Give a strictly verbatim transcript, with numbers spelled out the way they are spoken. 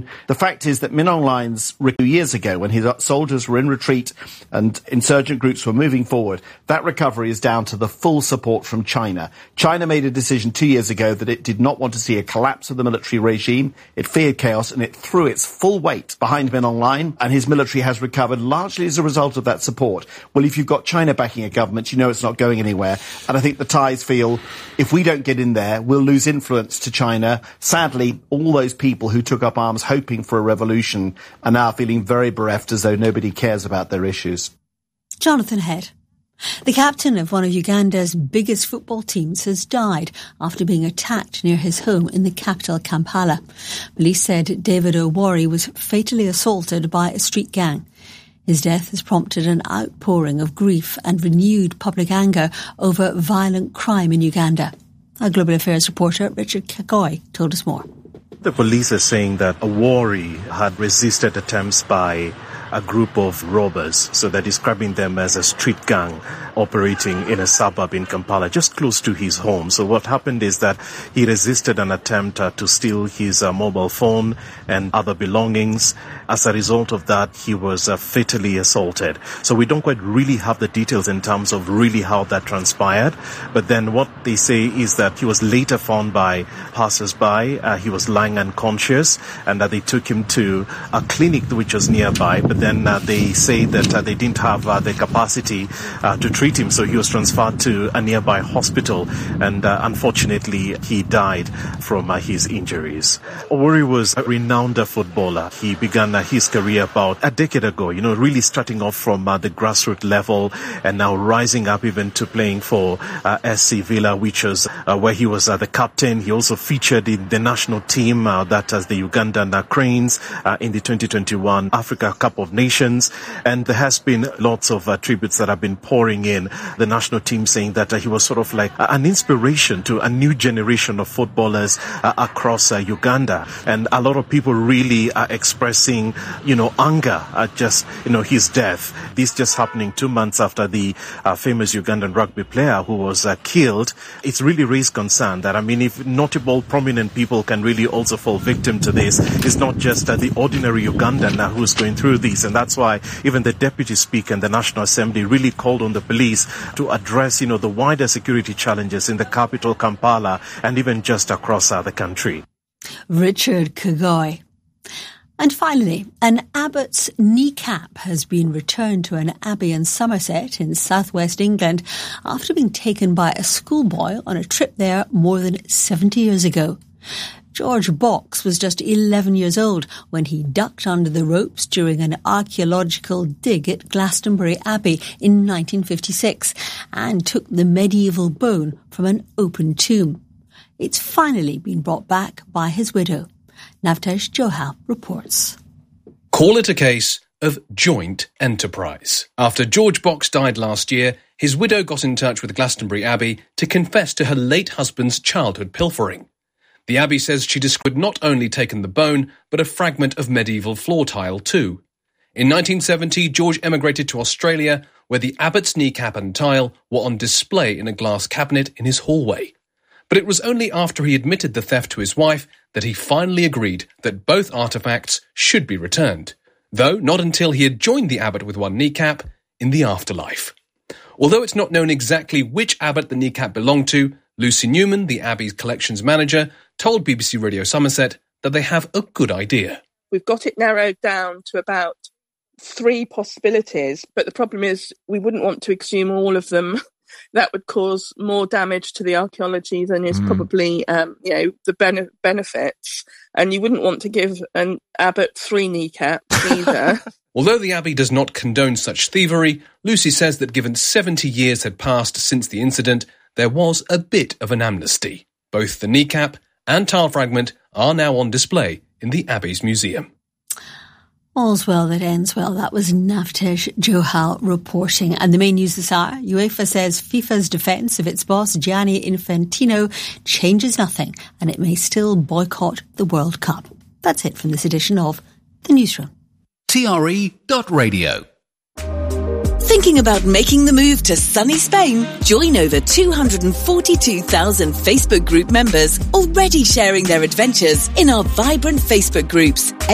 The fact is that Min Aung Hlaing's years ago, when his soldiers were in retreat and insurgent groups were moving forward, that recovery is down to the full support from China. China made a decision two years ago that it did not want to see a collapse of the military regime. It feared chaos, and it threw its full weight behind Min Aung Hlaing, and his military has recovered largely as a result of that support. Well, if you've got China backing a government, you know it's not going anywhere. And I think the Thais feel if we don't get in there, we'll lose influence to China. Sadly, all those people who took up arms hoping for a revolution are now feeling very bereft, as though nobody cares about their issues. Jonathan Head. The captain of one of Uganda's biggest football teams has died after being attacked near his home in the capital, Kampala. Police said David Owori was fatally assaulted by a street gang. His death has prompted an outpouring of grief and renewed public anger over violent crime in Uganda. Our Global Affairs reporter Richard Kagoy told us more. The police are saying that Owori had resisted attempts by a group of robbers, so they're describing them as a street gang operating in a suburb in Kampala, just close to his home. So what happened is that he resisted an attempt uh, to steal his uh, mobile phone and other belongings. As a result of that, he was uh, fatally assaulted. So we don't quite really have the details in terms of really how that transpired. But then what they say is that he was later found by passers-by. Uh, he was lying unconscious, and uh, they took him to a clinic which was nearby. But then uh, they say that uh, they didn't have uh, the capacity uh, to treat him, so he was transferred to a nearby hospital, and uh, unfortunately he died from uh, his injuries. Owori was a renowned footballer. He began uh, his career about a decade ago, you know, really starting off from uh, the grassroots level and now rising up even to playing for uh, S C Villa, which was uh, where he was uh, the captain. He also featured in the national team, uh, that as the Ugandan uh, Cranes uh, in the twenty twenty-one Africa Cup of Nations, and there has been lots of uh, tributes that have been pouring in. The national team saying that uh, he was sort of like uh, an inspiration to a new generation of footballers uh, across uh, Uganda, and a lot of people really are expressing, you know, anger at just, you know, his death. This just happening two months after the uh, famous Ugandan rugby player who was uh, killed. It's really raised concern that, I mean, if notable, prominent people can really also fall victim to this, it's not just uh, the ordinary Ugandan uh, who's going through this. And that's why even the Deputy Speaker in the National Assembly really called on the police to address, you know, the wider security challenges in the capital, Kampala, and even just across uh, the country. Richard Kagoy. And finally, an abbot's kneecap has been returned to an abbey in Somerset in southwest England after being taken by a schoolboy on a trip there more than seventy years ago. George Box was just eleven years old when he ducked under the ropes during an archaeological dig at Glastonbury Abbey in nineteen fifty-six and took the medieval bone from an open tomb. It's finally been brought back by his widow. Navtesh Johal reports. Call it a case of joint enterprise. After George Box died last year, his widow got in touch with Glastonbury Abbey to confess to her late husband's childhood pilfering. The Abbey says she had not only taken the bone, but a fragment of medieval floor tile too. In nineteen seventy, George emigrated to Australia, where the abbot's kneecap and tile were on display in a glass cabinet in his hallway. But it was only after he admitted the theft to his wife that he finally agreed that both artefacts should be returned, though not until he had joined the abbot with one kneecap in the afterlife. Although it's not known exactly which abbot the kneecap belonged to, Lucy Newman, the Abbey's collections manager, told B B C Radio Somerset that they have a good idea. We've got it narrowed down to about three possibilities, but the problem is we wouldn't want to exhume all of them. That would cause more damage to the archaeology than is mm. probably, um, you know, the bene- benefits. And you wouldn't want to give an abbot three kneecaps either. Although the Abbey does not condone such thievery, Lucy says that given seventy years had passed since the incident, there was a bit of an amnesty. Both the kneecap and tile fragment are now on display in the Abbey's museum. All's well that ends well. That was Navtesh Johal reporting. And the main news this hour, UEFA says FIFA's defence of its boss Gianni Infantino changes nothing and it may still boycott the World Cup. That's it from this edition of The Newsroom. T R E dot radio. Thinking about making the move to sunny Spain? Join over two hundred forty-two thousand Facebook group members already sharing their adventures in our vibrant Facebook groups.